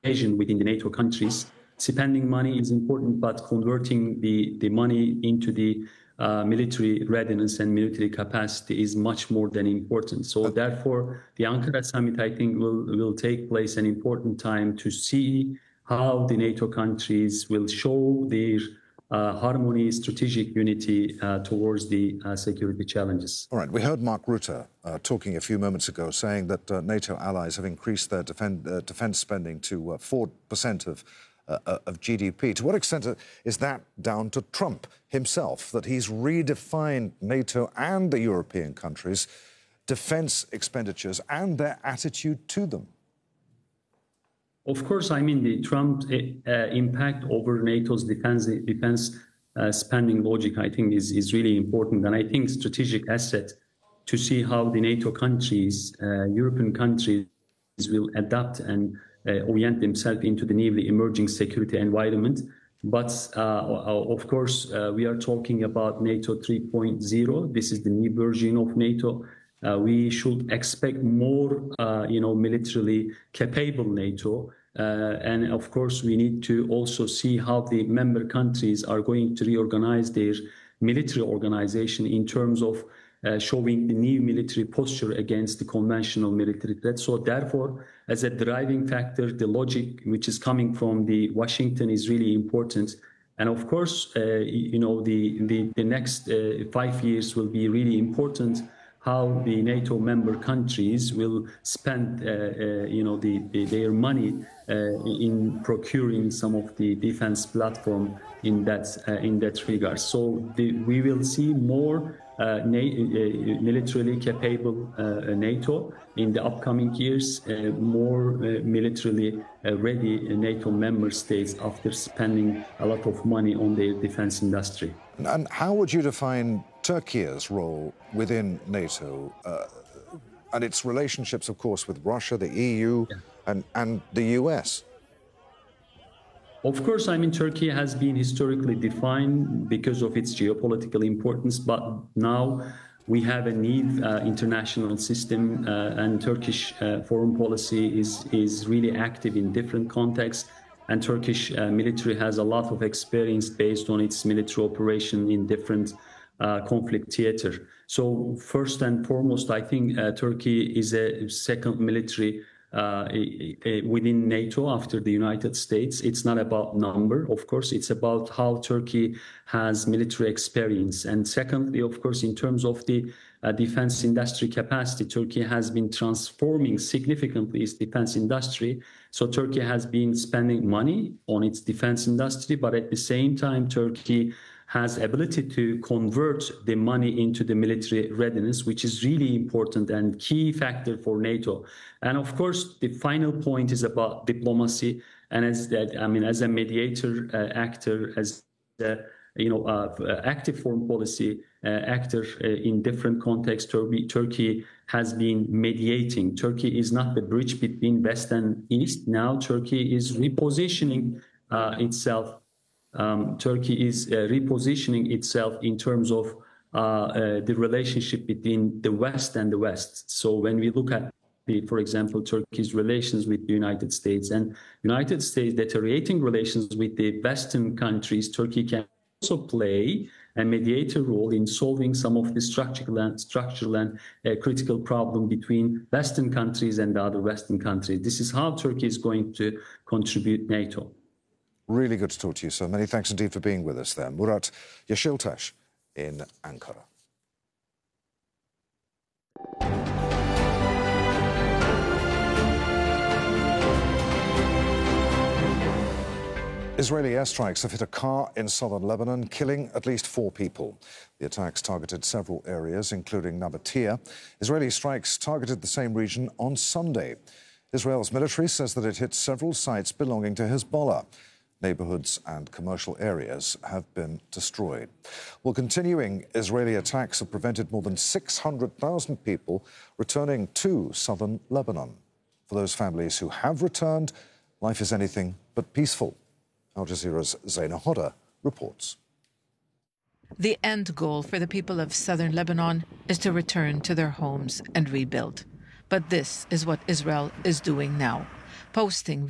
cohesion within the NATO countries. Spending money is important, but converting the money into the military readiness and military capacity is much more than important. So therefore, the Ankara summit, I think, will take place an important time to see how the NATO countries will show their harmony, strategic unity towards the security challenges. All right, we heard Mark Rutte talking a few moments ago, saying that NATO allies have increased their defence spending to 4% of GDP. To what extent is that down to Trump himself, that he's redefined NATO and the European countries' defence expenditures and their attitude to them? Of course, I mean, the Trump impact over NATO's defense spending logic, I think, is really important. And I think strategic asset to see how the NATO countries, European countries, will adapt and orient themselves into the newly emerging security environment. But of course, we are talking about NATO 3.0. This is the new version of NATO. We should expect more, militarily capable NATO. And of course, we need to also see how the member countries are going to reorganize their military organization in terms of showing the new military posture against the conventional military threat. So therefore, as a driving factor, the logic which is coming from the Washington is really important. And of course, the next 5 years will be really important, how the NATO member countries will spend, their money in procuring some of the defense platform in that regard. So we will see more militarily capable NATO in the upcoming years, more militarily ready NATO member states after spending a lot of money on their defense industry. And how would you define Turkey's role within NATO and its relationships, of course, with Russia, the EU, and the US? Of course, I mean, Turkey has been historically defined because of its geopolitical importance, but now we have a new international system, and Turkish foreign policy is really active in different contexts, and Turkish military has a lot of experience based on its military operation in different conflict theater. So first and foremost, I think Turkey is a second military within NATO after the United States. It's not about number, of course, it's about how Turkey has military experience. And secondly, of course, in terms of the defense industry capacity, Turkey has been transforming significantly its defense industry. So Turkey has been spending money on its defense industry, but at the same time, Turkey has ability to convert the money into the military readiness, which is really important and key factor for NATO. And of course, the final point is about diplomacy. And as a mediator actor, as active foreign policy actor in different contexts, Turkey has been mediating. Turkey is not the bridge between West and East. Now Turkey is repositioning itself. Turkey is repositioning itself in terms of the relationship between the West and the West. So when we look at, for example, Turkey's relations with the United States and United States deteriorating relations with the Western countries, Turkey can also play a mediator role in solving some of the structural and critical problem between Western countries and the other Western countries. This is how Turkey is going to contribute NATO. Really good to talk to you, sir. Many thanks indeed for being with us there. Murat Yeşiltaş in Ankara. Israeli airstrikes have hit a car in southern Lebanon, killing at least 4 people. The attacks targeted several areas, including Nabatea. Israeli strikes targeted the same region on Sunday. Israel's military says that it hit several sites belonging to Hezbollah. Neighborhoods and commercial areas have been destroyed. Well, continuing Israeli attacks have prevented more than 600,000 people returning to southern Lebanon. For those families who have returned, life is anything but peaceful. Al Jazeera's Zaina Hodder reports. The end goal for the people of southern Lebanon is to return to their homes and rebuild. But this is what Israel is doing now, posting